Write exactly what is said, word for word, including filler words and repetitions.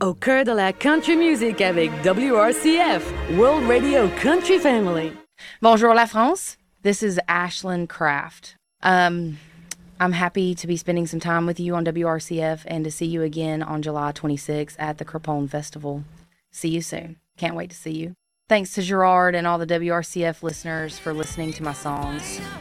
Au cœur de la country music avec W R C F, World Radio Country Family. Bonjour la France. This is Ashlyn Craft. Um, I'm happy to be spending some time with you on W R C F and to see you again on July twenty-sixth at the Craponne Festival. See you soon. Can't wait to see you. Thanks to Gerard and all the W R C F listeners for listening to my songs.